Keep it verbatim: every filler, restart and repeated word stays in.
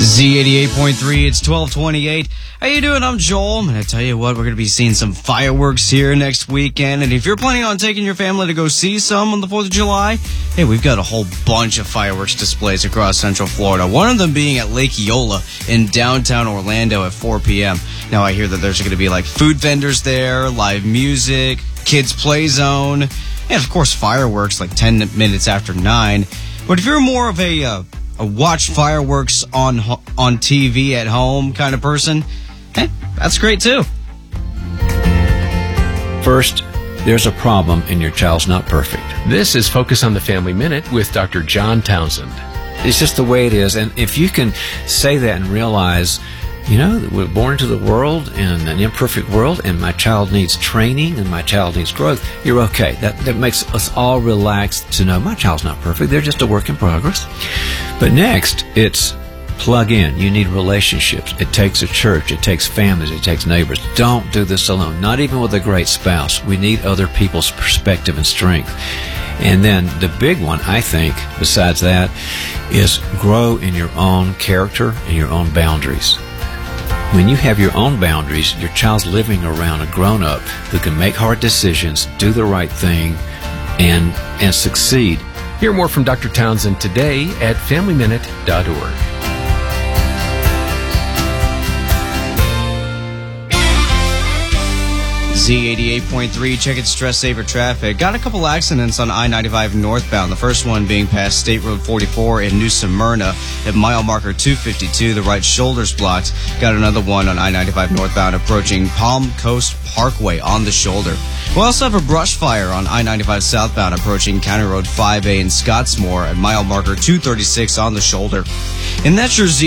Z eighty-eight point three, it's twelve twenty-eight. How you doing? I'm Joel. I'm going to tell you what, we're going to be seeing some fireworks here next weekend. And if you're planning on taking your family to go see some on the fourth of July, hey, we've got a whole bunch of fireworks displays across Central Florida. One of them being at Lake Eola in downtown Orlando at four p.m. Now, I hear that there's going to be like food vendors there, live music, kids play zone, and of course fireworks like ten minutes after nine. But if you're more of a... Uh, a watch fireworks on on T V at home kind of person, hey, that's great too. First, there's a problem and your child's not perfect. This is Focus on the Family Minute with Doctor John Townsend. It's just the way it is, and if you can say that and realize, you know, that we're born into the world in an imperfect world, and my child needs training and my child needs growth, you're okay. That, that makes us all relaxed to know my child's not perfect. They're just a work in progress. But next, it's plug in. You need relationships. It takes a church. It takes families. It takes neighbors. Don't do this alone, not even with a great spouse. We need other people's perspective and strength. And then the big one, I think, besides that, is grow in your own character and your own boundaries. When you have your own boundaries, your child's living around a grown-up who can make hard decisions, do the right thing, and and succeed. Hear more from Doctor Townsend today at family minute dot org. Z eighty-eight point three, checking stress saver traffic. Got a couple accidents on I ninety-five northbound. The first one being past State Road forty-four in New Smyrna at mile marker two fifty-two. The right shoulder's blocked. Got another one on I ninety-five northbound approaching Palm Coast Parkway on the shoulder. We also have a brush fire on I ninety-five southbound approaching County Road five A in Scottsmore at mile marker two thirty-six on the shoulder. And that's your Z